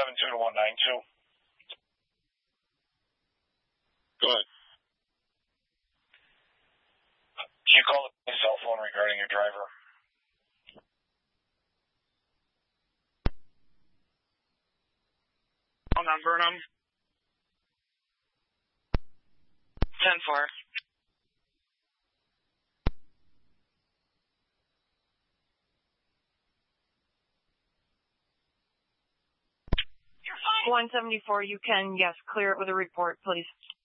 172 to 192. Go ahead. Can you call the cell phone regarding your driver? Hold on, Burnham. 10-4. You're fine. 174, you can, yes, clear it with a report, please.